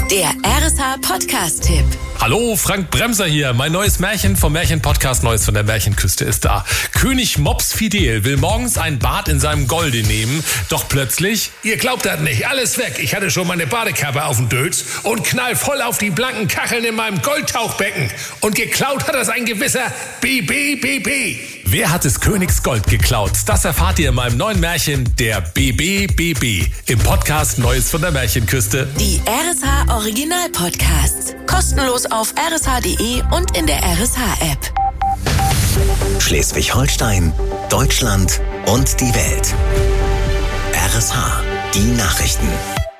Der RSH-Podcast-Tipp. Hallo, Frank Bremser hier. Mein neues Märchen vom Märchen-Podcast Neues von der Märchenküste ist da. König Mops Fidel will morgens ein Bad in seinem Golde nehmen, doch plötzlich... Ihr glaubt das nicht, alles weg. Ich hatte schon meine Badekappe auf dem Dötz und knall voll auf die blanken Kacheln in meinem Goldtauchbecken. Und geklaut hat das ein gewisser BBBB. Wer hat des Königs Gold geklaut? Das erfahrt ihr in meinem neuen Märchen, der BBBB, im Podcast Neues von der Märchenküste. Die RSH-Original-Podcasts. Kostenlos auf rsh.de und in der RSH-App. Schleswig-Holstein, Deutschland und die Welt. RSH, die Nachrichten.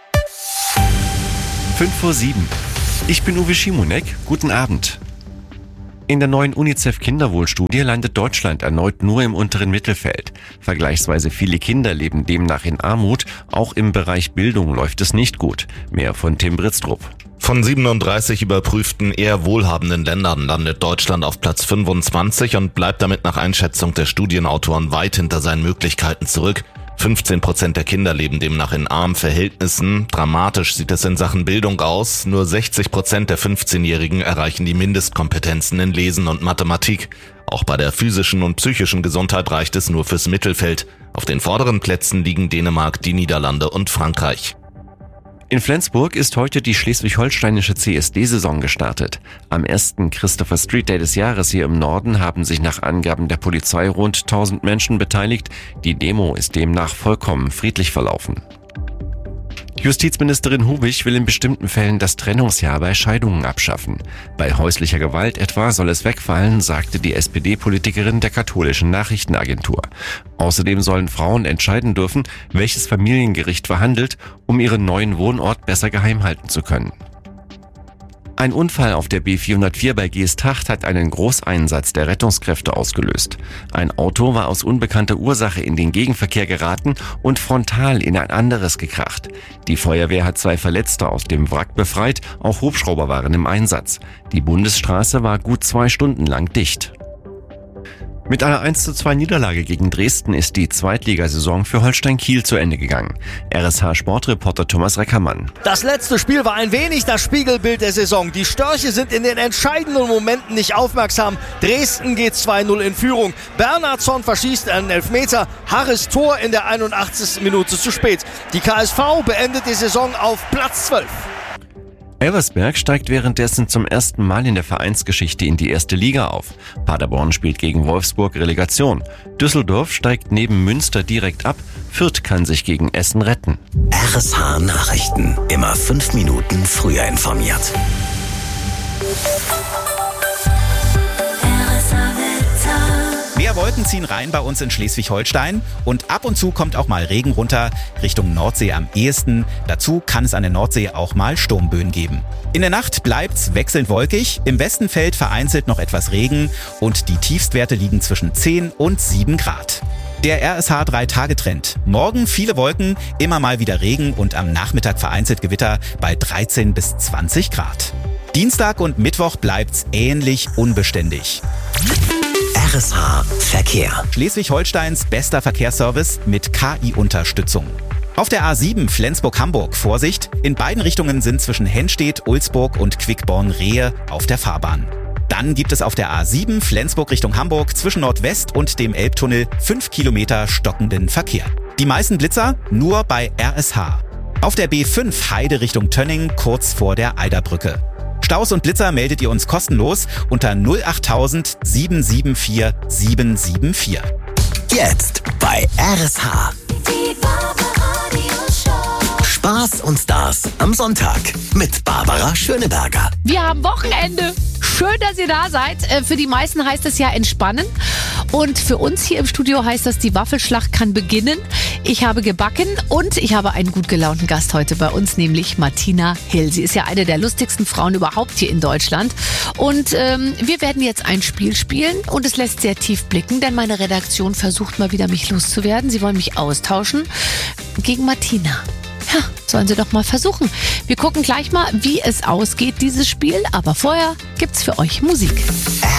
5:07 Uhr. Ich bin Uwe Schimonek. Guten Abend. In der neuen UNICEF-Kinderwohlstudie landet Deutschland erneut nur im unteren Mittelfeld. Vergleichsweise viele Kinder leben demnach in Armut. Auch im Bereich Bildung läuft es nicht gut. Mehr von Tim Britztrup. Von 37 überprüften eher wohlhabenden Ländern landet Deutschland auf Platz 25 und bleibt damit nach Einschätzung der Studienautoren weit hinter seinen Möglichkeiten zurück. 15% der Kinder leben demnach in armen Verhältnissen. Dramatisch sieht es in Sachen Bildung aus. Nur 60% der 15-Jährigen erreichen die Mindestkompetenzen in Lesen und Mathematik. Auch bei der physischen und psychischen Gesundheit reicht es nur fürs Mittelfeld. Auf den vorderen Plätzen liegen Dänemark, die Niederlande und Frankreich. In Flensburg ist heute die schleswig-holsteinische CSD-Saison gestartet. Am ersten Christopher Street Day des Jahres hier im Norden haben sich nach Angaben der Polizei rund 1000 Menschen beteiligt. Die Demo ist demnach vollkommen friedlich verlaufen. Justizministerin Hubich will in bestimmten Fällen das Trennungsjahr bei Scheidungen abschaffen. Bei häuslicher Gewalt etwa soll es wegfallen, sagte die SPD-Politikerin der katholischen Nachrichtenagentur. Außerdem sollen Frauen entscheiden dürfen, welches Familiengericht verhandelt, um ihren neuen Wohnort besser geheim halten zu können. Ein Unfall auf der B404 bei Geesthacht hat einen Großeinsatz der Rettungskräfte ausgelöst. Ein Auto war aus unbekannter Ursache in den Gegenverkehr geraten und frontal in ein anderes gekracht. Die Feuerwehr hat 2 Verletzte aus dem Wrack befreit, auch Hubschrauber waren im Einsatz. Die Bundesstraße war gut 2 Stunden lang dicht. Mit einer 1:2 Niederlage gegen Dresden ist die Zweitligasaison für Holstein Kiel zu Ende gegangen. RSH-Sportreporter Thomas Reckermann. Das letzte Spiel war ein wenig das Spiegelbild der Saison. Die Störche sind in den entscheidenden Momenten nicht aufmerksam. Dresden geht 2:0 in Führung. Bernhardsson verschießt einen Elfmeter. Harris Tor in der 81. Minute zu spät. Die KSV beendet die Saison auf Platz 12. Elversberg steigt währenddessen zum ersten Mal in der Vereinsgeschichte in die erste Liga auf. Paderborn spielt gegen Wolfsburg Relegation. Düsseldorf steigt neben Münster direkt ab. Fürth kann sich gegen Essen retten. RSH Nachrichten. Immer 5 Minuten früher informiert. Mehr Wolken ziehen rein bei uns in Schleswig-Holstein und ab und zu kommt auch mal Regen runter, Richtung Nordsee am ehesten. Dazu kann es an der Nordsee auch mal Sturmböen geben. In der Nacht bleibt's wechselnd wolkig, im Westen fällt vereinzelt noch etwas Regen und die Tiefstwerte liegen zwischen 10 und 7 Grad. Der RSH 3-Tage-Trend. Morgen viele Wolken, immer mal wieder Regen und am Nachmittag vereinzelt Gewitter bei 13 bis 20 Grad. Dienstag und Mittwoch bleibt's ähnlich unbeständig. RSH Verkehr. Schleswig-Holsteins bester Verkehrsservice mit KI-Unterstützung. Auf der A7 Flensburg-Hamburg Vorsicht, in beiden Richtungen sind zwischen Henstedt, Ulsburg und Quickborn-Rehe auf der Fahrbahn. Dann gibt es auf der A7 Flensburg Richtung Hamburg zwischen Nordwest und dem Elbtunnel 5 Kilometer stockenden Verkehr. Die meisten Blitzer nur bei RSH. Auf der B5 Heide Richtung Tönning kurz vor der Eiderbrücke. Staus und Blitzer meldet ihr uns kostenlos unter 08000 774 774. Jetzt bei RSH. Spaß und Stars am Sonntag mit Barbara Schöneberger. Wir haben Wochenende. Schön, dass ihr da seid. Für die meisten heißt es ja entspannen. Und für uns hier im Studio heißt das, die Waffelschlacht kann beginnen. Ich habe gebacken und ich habe einen gut gelaunten Gast heute bei uns, nämlich Martina Hill. Sie ist ja eine der lustigsten Frauen überhaupt hier in Deutschland. Und wir werden jetzt ein Spiel spielen und es lässt sehr tief blicken, denn meine Redaktion versucht mal wieder, mich loszuwerden. Sie wollen mich austauschen gegen Martina. Ja, sollen sie doch mal versuchen. Wir gucken gleich mal, wie es ausgeht, dieses Spiel. Aber vorher gibt's für euch Musik.